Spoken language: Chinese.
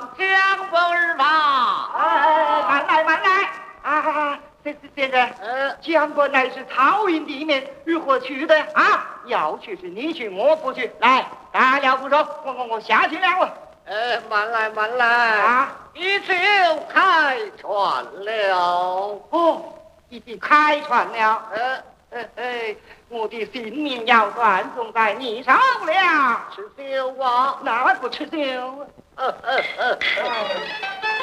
江本吧。 慢来慢来啊！这个江本乃是曹营地面，如何去的啊？要去是你去，我不去。来，大了不说，我下去两位。 慢来慢来啊！ 已就开船了。 哦，已经开船了。我的性命要断，重在你上了。 吃酒吧， 哪不吃酒？